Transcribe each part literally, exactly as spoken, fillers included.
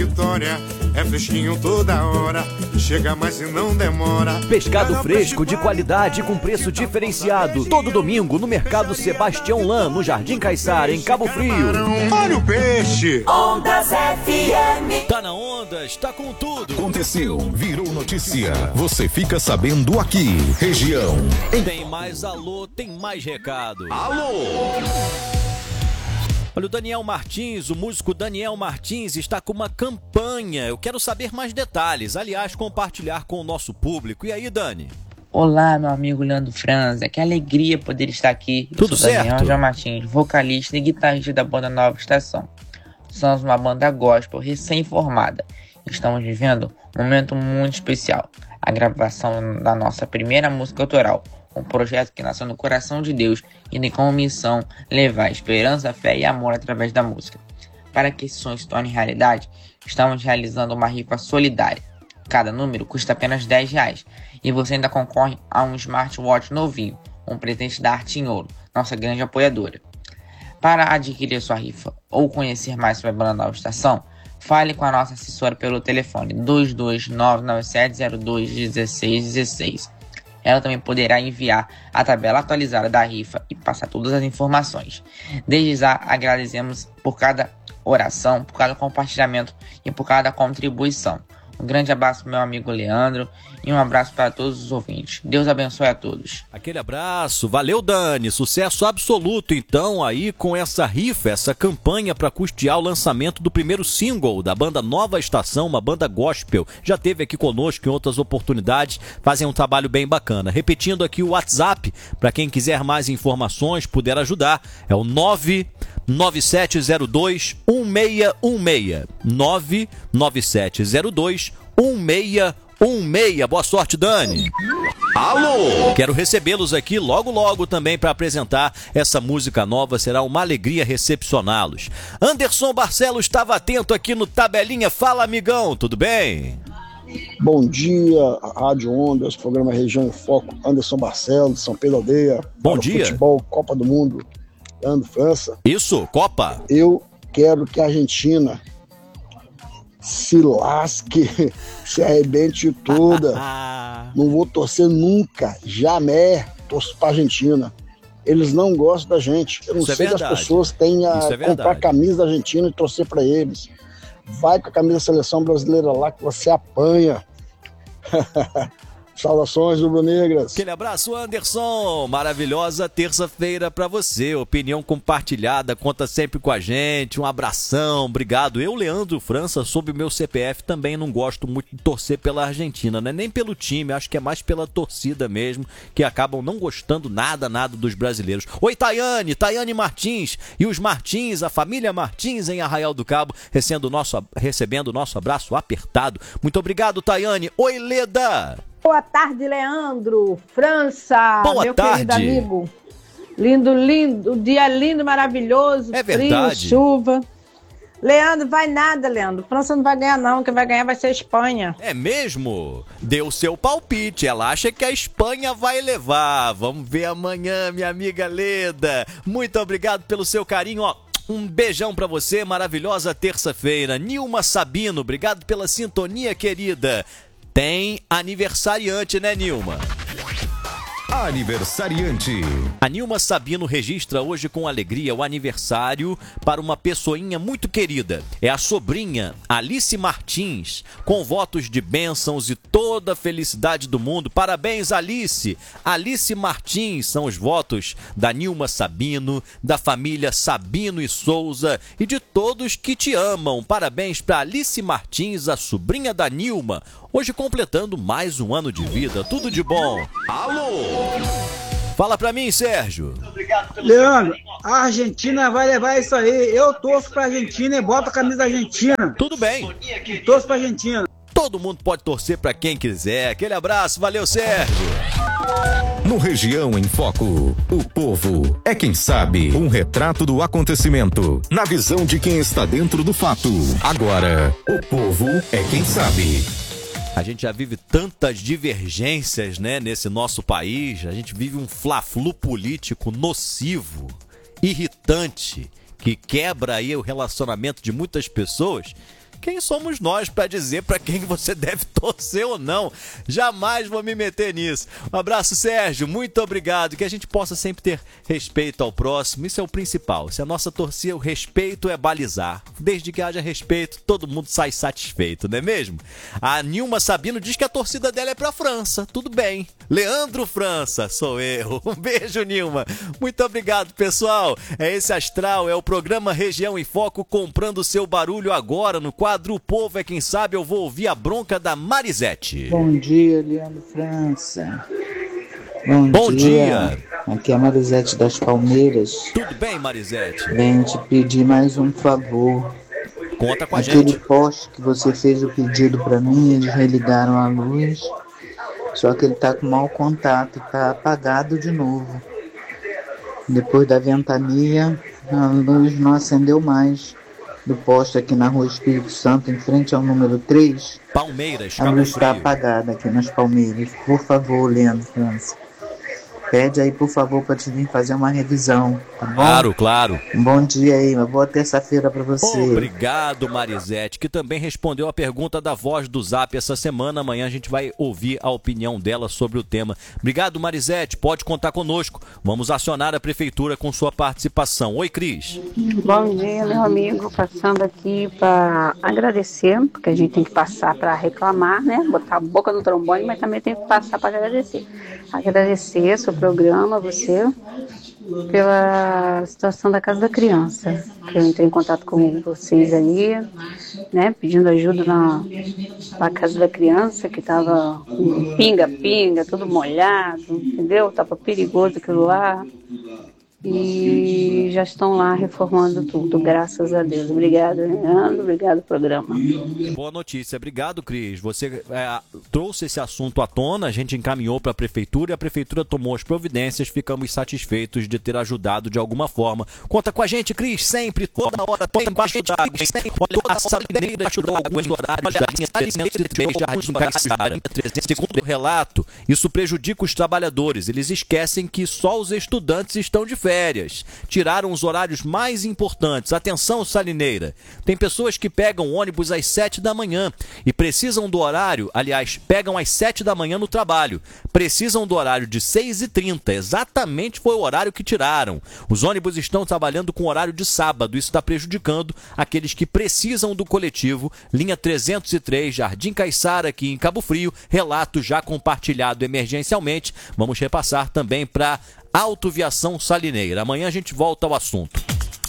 Vitória. É fresquinho toda hora, chega mais e não demora. Pescado fresco de qualidade com preço diferenciado. Todo domingo no Mercado Sebastião Lan, no Jardim Caiçara, em Cabo Frio. Olha o peixe! Ondas F M. Tá na Ondas, tá com tudo. Aconteceu, virou notícia. Você fica sabendo aqui. Região. Tem mais alô, tem mais recado. Alô! Olha, o Daniel Martins, o músico Daniel Martins está com uma campanha. Eu quero saber mais detalhes, aliás, compartilhar com o nosso público. E aí, Dani? Olá, meu amigo Leandro Franza. Que alegria poder estar aqui. Eu Tudo sou certo? Daniel João Martins, vocalista e guitarrista da banda Nova Estação. Somos uma banda gospel recém-formada. Estamos vivendo um momento muito especial. A gravação da nossa primeira música autoral. Um projeto que nasceu no coração de Deus e tem como missão levar esperança, fé e amor através da música. Para que esse sonho se torne realidade, estamos realizando uma rifa solidária. Cada número custa apenas dez reais e você ainda concorre a um smartwatch novinho, um presente da Arte em Ouro, nossa grande apoiadora. Para adquirir sua rifa ou conhecer mais sobre a banda Nova Estação, fale com a nossa assessora pelo telefone dois dois nove nove sete zero dois um seis um seis. Ela também poderá enviar a tabela atualizada da rifa e passar todas as informações. Desde já agradecemos por cada oração, por cada compartilhamento e por cada contribuição. Um grande abraço, meu amigo Leandro, e um abraço para todos os ouvintes. Deus abençoe a todos. Aquele abraço, valeu, Dani, sucesso absoluto então aí com essa rifa, essa campanha para custear o lançamento do primeiro single da banda Nova Estação, uma banda gospel, já teve aqui conosco em outras oportunidades, fazem um trabalho bem bacana. Repetindo aqui o WhatsApp, para quem quiser mais informações, puder ajudar, é o nove nove sete zero dois um seis um seis, nove nove sete zero dois um seis um seis. Boa sorte, Dani. Alô! Quero recebê-los aqui logo logo também para apresentar essa música nova, será uma alegria recepcioná-los. Anderson Barcelos estava atento aqui no Tabelinha. Fala, amigão, tudo bem? Bom dia, Rádio Ondas, programa Região em Foco, Anderson Barcelos, São Pedro Aldeia. Bom dia. Futebol, Copa do Mundo, Leandro França. Isso, Copa. Eu quero que a Argentina se lasque, se arrebente toda. Não vou torcer nunca, jamais torço pra Argentina. Eles não gostam da gente. Eu não Isso é sei que verdade. as pessoas têm a Isso é comprar verdade. camisa da Argentina e torcer pra eles. Vai com a camisa da seleção brasileira lá que você apanha. Saudações rubro-negras. Aquele abraço, Anderson. Maravilhosa terça-feira pra você. Opinião compartilhada, conta sempre com a gente. Um abração, obrigado. Eu, Leandro França, sob o meu C P F, também não gosto muito de torcer pela Argentina, né? Nem pelo time, acho que é mais pela torcida mesmo, que acabam não gostando nada, nada dos brasileiros. Oi, Tayane, Tayane Martins e os Martins, a família Martins em Arraial do Cabo, recebendo o nosso, recebendo o nosso abraço apertado. Muito obrigado, Tayane. Oi, Leda. Boa tarde, Leandro França, Boa meu tarde. querido amigo. Lindo, lindo, dia lindo, maravilhoso, É frio, verdade. chuva. Leandro, vai nada, Leandro. França não vai ganhar não, quem vai ganhar vai ser a Espanha. É mesmo? Deu seu palpite, ela acha que a Espanha vai levar. Vamos ver amanhã, minha amiga Leda. Muito obrigado pelo seu carinho, ó. Um beijão pra você, maravilhosa terça-feira. Nilma Sabino, obrigado pela sintonia, querida. Tem aniversariante, né, Nilma? Aniversariante. A Nilma Sabino registra hoje com alegria o aniversário para uma pessoinha muito querida. É a sobrinha Alice Martins, com votos de bênçãos e toda a felicidade do mundo. Parabéns, Alice! Alice Martins são os votos da Nilma Sabino, da família Sabino e Souza e de todos que te amam. Parabéns para Alice Martins, a sobrinha da Nilma, hoje completando mais um ano de vida. Tudo de bom. Alô! Fala pra mim, Sérgio. Leandro, a Argentina vai levar isso aí. Eu torço pra Argentina e boto a camisa da Argentina. Tudo bem. Torço pra Argentina. Todo mundo pode torcer pra quem quiser. Aquele abraço, valeu, Sérgio. No Região em Foco, o povo é quem sabe. Um retrato do acontecimento, na visão de quem está dentro do fato. Agora, o povo é quem sabe. A gente já vive tantas divergências, né, nesse nosso país. A gente vive um fla-flu político nocivo, irritante, que quebra aí o relacionamento de muitas pessoas, Quem somos nós para dizer para quem você deve torcer ou não? Jamais vou me meter nisso. Um abraço, Sérgio. Muito obrigado. Que a gente possa sempre ter respeito ao próximo. Isso é o principal. Se a nossa torcida, o respeito é balizar. Desde que haja respeito, todo mundo sai satisfeito, não é mesmo? A Nilma Sabino diz que a torcida dela é para a França. Tudo bem. Leandro França, sou eu. Um beijo, Nilma. Muito obrigado, pessoal. É esse Astral, é o programa Região em Foco, comprando seu barulho agora no quadro O Povo é Quem Sabe. Eu vou ouvir a bronca da Marisete. Bom dia, Leandro França. Bom, Bom dia. dia. Aqui é a Marisete das Palmeiras. Tudo bem, Marisete? Venho te pedir mais um favor. Conta com a Aquele gente. poste que você fez o pedido para mim, eles religaram a luz, só que ele tá com mau contato, tá apagado de novo. Depois da ventania, a luz não acendeu mais. Do poste aqui na Rua Espírito Santo, em frente ao número três, Palmeiras, a luz está Cabo Frio. apagada aqui nas Palmeiras. Por favor, Leandro França, pede aí, por favor, para te vir fazer uma revisão, tá bom? Claro, claro. Um bom dia aí, uma boa terça-feira para você. Obrigado, Marisete, que também respondeu a pergunta da voz do Zap essa semana. Amanhã a gente vai ouvir a opinião dela sobre o tema. Obrigado, Marisete. Pode contar conosco. Vamos acionar a prefeitura com sua participação. Oi, Cris. Bom dia, meu amigo. Passando aqui para agradecer, porque a gente tem que passar para reclamar, né? Botar a boca no trombone, mas também tem que passar para agradecer. Agradecer seu programa, você, pela situação da Casa da Criança, que eu entrei em contato com vocês aí, né, pedindo ajuda na, na Casa da Criança, que tava pinga-pinga, tudo molhado, entendeu? Tava perigoso aquilo lá. E já estão lá reformando tudo, graças a Deus. Obrigado, Leandro. Obrigado, programa. Boa notícia. Obrigado, Cris. Você é, trouxe esse assunto à tona, a gente encaminhou para a prefeitura e a prefeitura tomou as providências. Ficamos satisfeitos de ter ajudado de alguma forma. Conta com a gente, Cris, sempre, toda hora, toda embaixo d'água. Olha, a salineira embaixo d'água, em horário, Jardim trezentos e três, Jardim Caiçara. Segundo o relato, isso prejudica os trabalhadores. Eles esquecem que só os estudantes estão de férias. Tiraram os horários mais importantes. Atenção, salineira. Tem pessoas que pegam ônibus às sete da manhã e precisam do horário, aliás, pegam às sete da manhã no trabalho. Precisam do horário de seis e trinta. Exatamente foi o horário que tiraram. Os ônibus estão trabalhando com horário de sábado. Isso está prejudicando aqueles que precisam do coletivo. Linha trezentos e três, Jardim Caiçara, aqui em Cabo Frio. Relato já compartilhado emergencialmente. Vamos repassar também para Autoviação Salineira. Amanhã a gente volta ao assunto.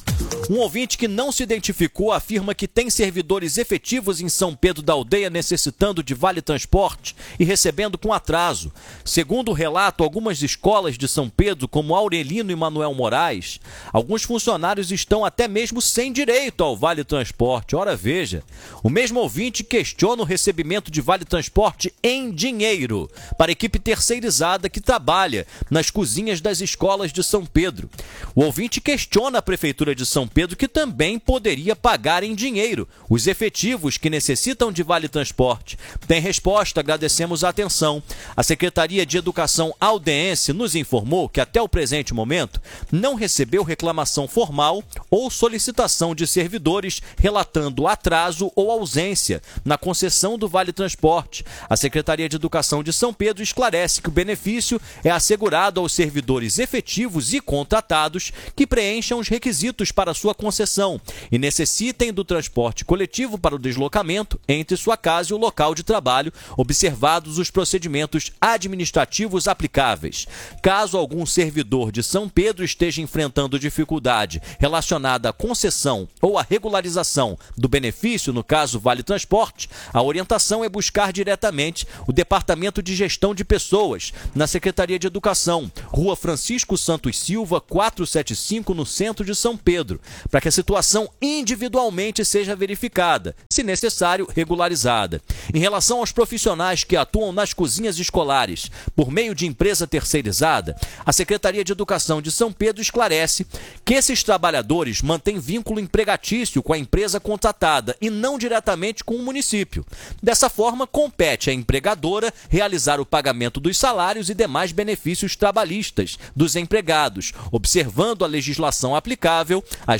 Um ouvinte que não se identificou afirma que tem servidores efetivos em São Pedro da Aldeia necessitando de vale transporte e recebendo com atraso. Segundo o relato, algumas escolas de São Pedro, como Aurelino e Manuel Moraes, alguns funcionários estão até mesmo sem direito ao vale transporte. Ora, veja, o mesmo ouvinte questiona o recebimento de vale transporte em dinheiro para a equipe terceirizada que trabalha nas cozinhas das escolas de São Pedro. O ouvinte questiona a Prefeitura de São Pedro, que também poderia pagar em dinheiro os efetivos que necessitam de vale transporte. Tem resposta, agradecemos a atenção. A Secretaria de Educação aldense nos informou que até o presente momento não recebeu reclamação formal ou solicitação de servidores relatando atraso ou ausência na concessão do vale transporte. A Secretaria de Educação de São Pedro esclarece que o benefício é assegurado aos servidores efetivos e contratados que preencham os requisitos para sua concessão e necessitem do transporte coletivo para o deslocamento entre sua casa e o local de trabalho, observados os procedimentos administrativos aplicáveis. Caso algum servidor de São Pedro esteja enfrentando dificuldade relacionada à concessão ou à regularização do benefício, no caso Vale Transporte, a orientação é buscar diretamente o Departamento de Gestão de Pessoas, na Secretaria de Educação, Rua Francisco Santos Silva, quatrocentos e setenta e cinco, no centro de São Pedro, para que a situação individualmente seja verificada, se necessário, regularizada. Em relação aos profissionais que atuam nas cozinhas escolares por meio de empresa terceirizada, a Secretaria de Educação de São Pedro esclarece que esses trabalhadores mantêm vínculo empregatício com a empresa contratada e não diretamente com o município. Dessa forma, compete à empregadora realizar o pagamento dos salários e demais benefícios trabalhistas dos empregados, observando a legislação aplicável, as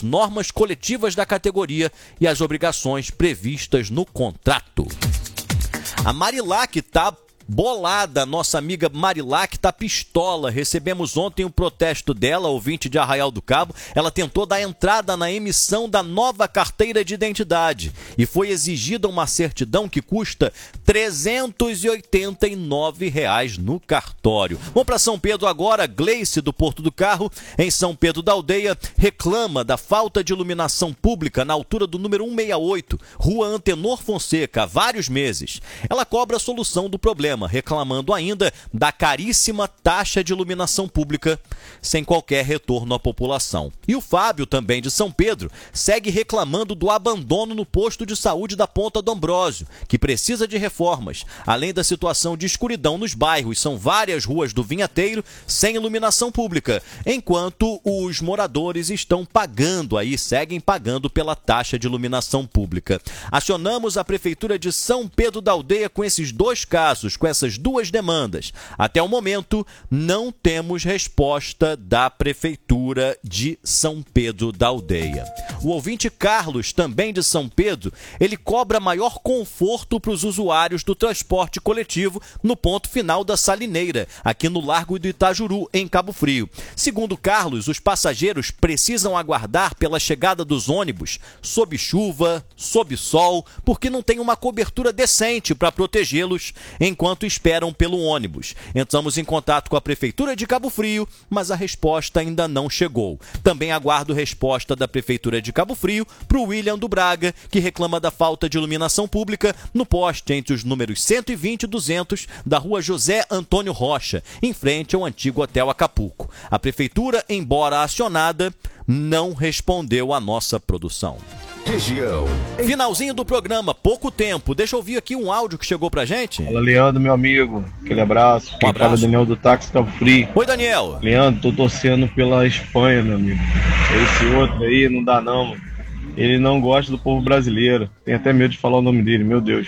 as normas coletivas da categoria e as obrigações previstas no contrato. A Marilac tá bolada, nossa amiga Marilac tá pistola. Recebemos ontem um protesto dela, ouvinte de Arraial do Cabo. Ela tentou dar entrada na emissão da nova carteira de identidade e foi exigida uma certidão que custa trezentos e oitenta e nove reais no cartório. Vamos para São Pedro agora. Gleice, do Porto do Carro, em São Pedro da Aldeia, reclama da falta de iluminação pública na altura do número cento e sessenta e oito, Rua Antenor Fonseca, há vários meses. Ela cobra a solução do problema, reclamando ainda da caríssima taxa de iluminação pública, sem qualquer retorno à população. E o Fábio, também de São Pedro, segue reclamando do abandono no posto de saúde da Ponta do Ambrósio, que precisa de reformas, além da situação de escuridão nos bairros. São várias ruas do Vinhateiro sem iluminação pública, enquanto os moradores estão pagando aí, seguem pagando pela taxa de iluminação pública. Acionamos a Prefeitura de São Pedro da Aldeia com esses dois casos, com essas duas demandas. Até o momento, não temos resposta da Prefeitura de São Pedro da Aldeia. O ouvinte Carlos, também de São Pedro, ele cobra maior conforto para os usuários do transporte coletivo no ponto final da Salineira, aqui no Largo do Itajuru, em Cabo Frio. Segundo Carlos, os passageiros precisam aguardar pela chegada dos ônibus sob chuva, sob sol, porque não tem uma cobertura decente para protegê-los enquanto esperam pelo ônibus. Entramos em contato com a Prefeitura de Cabo Frio, mas a resposta ainda não chegou. Também aguardo resposta da Prefeitura de Cabo Frio para o William do Braga, que reclama da falta de iluminação pública no poste entre os números cento e vinte e duzentos da Rua José Antônio Rocha, em frente ao antigo Hotel Acapulco. A Prefeitura, embora acionada, não respondeu à nossa produção. Região. Finalzinho do programa, pouco tempo. Deixa eu ouvir aqui um áudio que chegou pra gente. Fala, Leandro, meu amigo. Aquele abraço. Quem Um abraço. fala é Daniel do Táxi Cabo Frio. Oi, Daniel. Leandro, tô torcendo pela Espanha, meu amigo. Esse outro aí não dá não, mano. Ele não gosta do povo brasileiro. Tem até medo de falar o nome dele, meu Deus.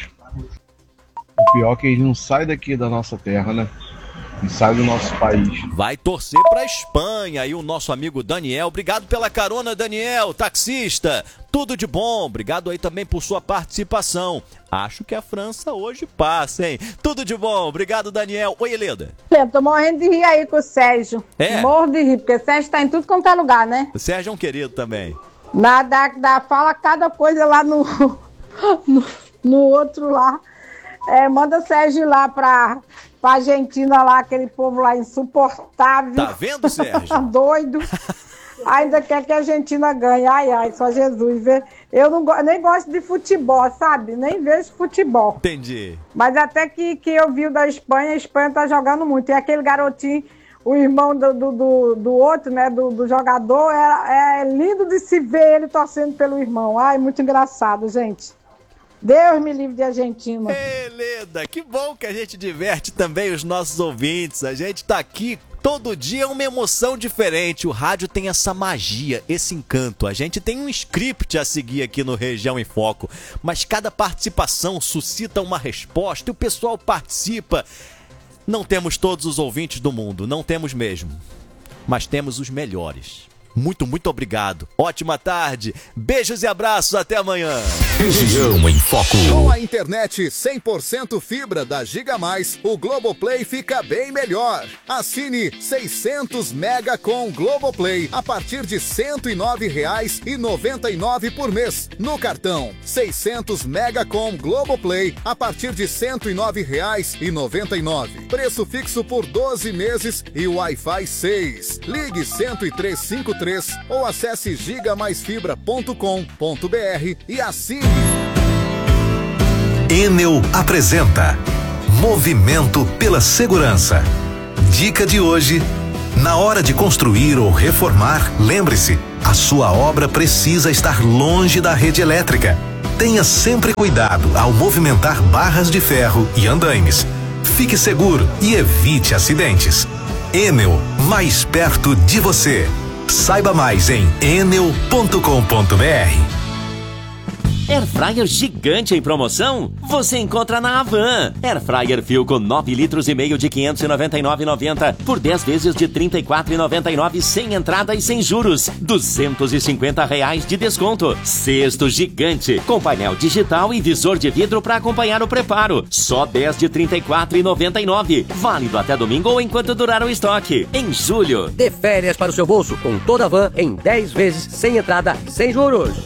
O pior é que ele não sai daqui da nossa terra, né? Não sai do nosso país. Vai torcer pra Espanha. E o nosso amigo Daniel. Obrigado pela carona, Daniel, taxista. Tudo de bom. Obrigado aí também por sua participação. Acho que a França hoje passa, hein? Tudo de bom. Obrigado, Daniel. Oi, Helena. Eu tô morrendo de rir aí com o Sérgio. É? Morro de rir, porque o Sérgio tá em tudo quanto é lugar, né? O Sérgio é um querido também. Nada, da, fala cada coisa lá no, no, no outro lá. É, manda o Sérgio lá pra, pra Argentina lá, aquele povo lá insuportável. Tá vendo, Sérgio? Doido. Ainda quer que a Argentina ganhe. Ai, ai, só Jesus. Vê. Eu não, go- nem gosto de futebol, sabe? Nem vejo futebol. Entendi. Mas até que, que eu vi o da Espanha, a Espanha tá jogando muito. E aquele garotinho, o irmão do, do, do, do outro, né, do, do jogador, é, é lindo de se ver ele torcendo pelo irmão. Ai, muito engraçado, gente. Deus me livre de Argentina. Helena, que bom que a gente diverte também os nossos ouvintes. A gente tá aqui todo dia, é uma emoção diferente. O rádio tem essa magia, esse encanto. A gente tem um script a seguir aqui no Região em Foco, mas cada participação suscita uma resposta e o pessoal participa. Não temos todos os ouvintes do mundo, não temos mesmo, mas temos os melhores. Muito, muito obrigado. Ótima tarde. Beijos e abraços. Até amanhã. Região em Foco. Com a internet cem por cento fibra da Giga Mais, o Globoplay fica bem melhor. Assine seiscentos mega com Globoplay a partir de cento e nove reais e noventa e nove por mês. No cartão, seiscentos mega com Globoplay a partir de cento e nove reais e noventa e nove. Preço fixo por doze meses e Wi-Fi seis. Ligue cento e três cinquenta e três ou acesse giga mais fibra ponto com ponto br e assine. Enel apresenta Movimento pela Segurança. Dica de hoje: na hora de construir ou reformar, lembre-se, a sua obra precisa estar longe da rede elétrica. Tenha sempre cuidado ao movimentar barras de ferro e andaimes. Fique seguro e evite acidentes. Enel, mais perto de você. Saiba mais em enel ponto com ponto br. Airfryer gigante em promoção? Você encontra na Havan. Airfryer Philco nove litros e meio de quinhentos e noventa e nove reais e noventa centavos por dez vezes de trinta e quatro reais e noventa e nove centavos sem entrada e sem juros. duzentos e cinquenta reais de desconto. Cesto gigante com painel digital e visor de vidro para acompanhar o preparo. Só dez de trinta e quatro reais e noventa e nove centavos. Válido até domingo ou enquanto durar o estoque. Em julho. Dê férias para o seu bolso com toda a Van em dez vezes sem entrada, sem juros.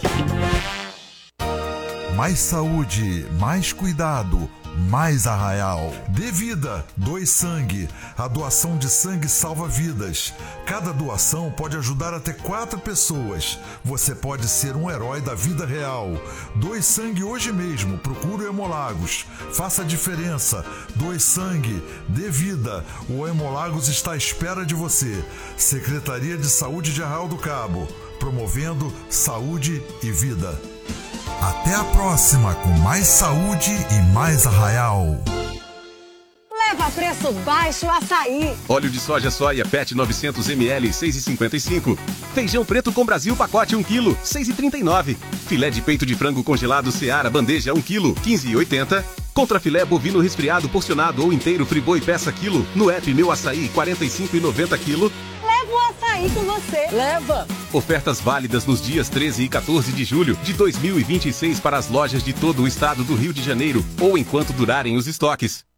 Mais saúde, mais cuidado, mais Arraial. Dê vida, doe sangue. A doação de sangue salva vidas. Cada doação pode ajudar até quatro pessoas. Você pode ser um herói da vida real. Doe sangue hoje mesmo. Procure o Hemolagos. Faça a diferença. Doe sangue. Dê vida. O Hemolagos está à espera de você. Secretaria de Saúde de Arraial do Cabo. Promovendo saúde e vida. Até a próxima com mais saúde e mais Arraial. Leva preço baixo açaí. Óleo de soja soia Pet novecentos mililitros, seis reais e cinquenta e cinco centavos. Feijão preto com Brasil pacote um quilo, seis reais e trinta e nove centavos. Filé de peito de frango congelado Seara bandeja um quilo, quinze reais e oitenta centavos. Contra filé bovino resfriado porcionado ou inteiro Friboi peça quilo, no app Meu Açaí quarenta e cinco reais e noventa centavos quilo. Leva o açaí com você. Leva. Ofertas válidas nos dias treze e quatorze de julho de dois mil e vinte e seis para as lojas de todo o estado do Rio de Janeiro ou enquanto durarem os estoques.